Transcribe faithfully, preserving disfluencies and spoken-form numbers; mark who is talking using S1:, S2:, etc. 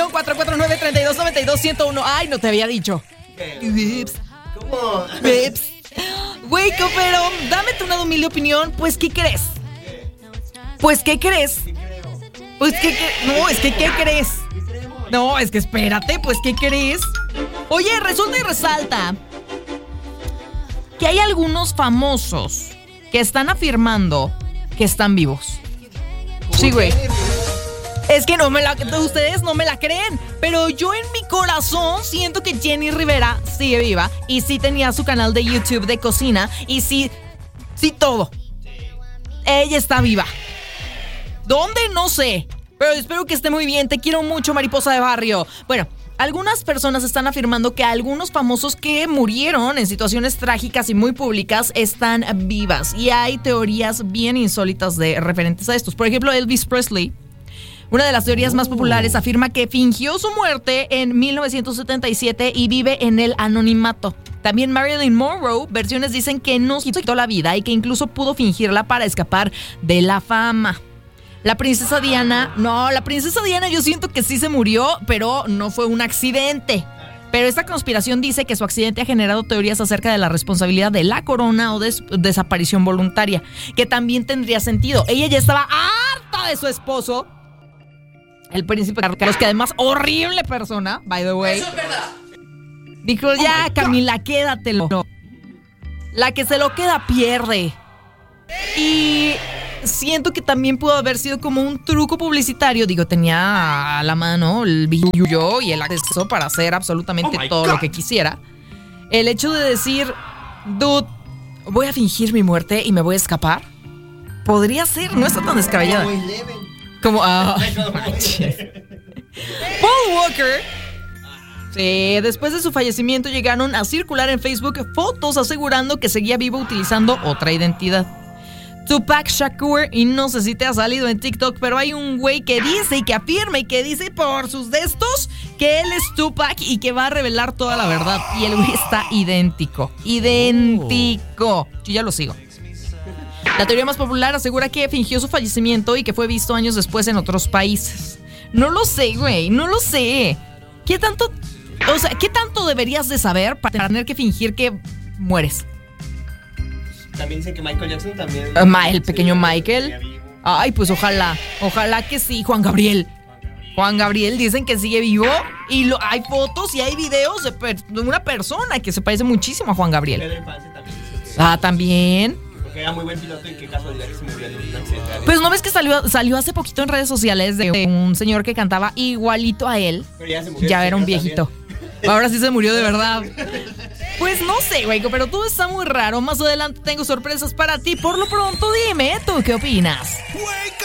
S1: opinión. cuatro cuatro nueve, tres dos nueve dos, uno cero uno. Ay, no te había dicho. Vips.
S2: ¿Cómo?
S1: Vips. Güey, pero dame tu una humilde opinión. Pues, ¿qué crees? Pues, ¿qué crees? Pues, ¿qué crees? No, es que, ¿qué crees? No, es que espérate, pues, ¿qué crees? Oye, resulta y resalta que hay algunos famosos que están afirmando que están vivos. Sí, güey. Es que no me la, ustedes no me la creen, pero yo en mi corazón siento que Jenny Rivera sigue viva y sí tenía su canal de YouTube de cocina y sí, sí todo. Ella está viva. ¿Dónde? No sé, pero espero que esté muy bien. Te quiero mucho, mariposa de barrio. Bueno, algunas personas están afirmando que algunos famosos que murieron en situaciones trágicas y muy públicas están vivas. Y hay teorías bien insólitas de referentes a estos. Por ejemplo, Elvis Presley, una de las teorías más populares, afirma que fingió su muerte en mil novecientos setenta y siete y vive en el anonimato. También Marilyn Monroe, versiones dicen que no se quitó la vida y que incluso pudo fingirla para escapar de la fama. La princesa Diana, no, la princesa Diana yo siento que sí se murió, pero no fue un accidente. Pero esta conspiración dice que su accidente ha generado teorías acerca de la responsabilidad de la corona o de su desaparición voluntaria, que también tendría sentido. Ella ya estaba harta de su esposo, el príncipe Carlos, que además horrible persona, by the way.
S2: Eso es verdad.
S1: Dijo, ya, oh Camila, quédatelo. La que se lo queda pierde. Y siento que también pudo haber sido como un truco publicitario. Digo, tenía a la mano el billuyo y el acceso para hacer absolutamente oh todo God. Lo que quisiera. El hecho de decir, dude, voy a fingir mi muerte y me voy a escapar, podría ser, no está tan descabellada. Como, ah, oh, Paul Walker. Sí, después de su fallecimiento llegaron a circular en Facebook fotos asegurando que seguía vivo utilizando otra identidad. Tupac Shakur, y no sé si te ha salido en TikTok, pero hay un güey que dice y que afirma y que dice por sus destos que él es Tupac y que va a revelar toda la verdad. Y el güey está idéntico, idéntico. Yo ya lo sigo. La teoría más popular asegura que fingió su fallecimiento y que fue visto años después en otros países. No lo sé, güey, no lo sé. ¿Qué tanto, o sea, qué tanto deberías de saber para tener que fingir que mueres?
S2: También dicen que Michael Jackson también.
S1: Uh, el pequeño Michael. Ay, pues ojalá, ojalá que sí. Juan Gabriel. Juan Gabriel dicen que sigue vivo y lo, hay fotos y hay videos de, per, de una persona que se parece muchísimo a Juan Gabriel.
S2: Pedro Infante también.
S1: Ah, también.
S2: Porque era muy buen piloto y qué casualidad que se murió en un accidente.
S1: Pues no ves que salió, salió hace poquito en redes sociales de un señor que cantaba igualito a él.
S2: Pero ya se murió.
S1: Ya era un viejito. También. Ahora sí se murió de verdad. Pues no sé, güey, pero todo está muy raro. Más adelante tengo sorpresas para ti. Por lo pronto, dime, ¿tú qué opinas?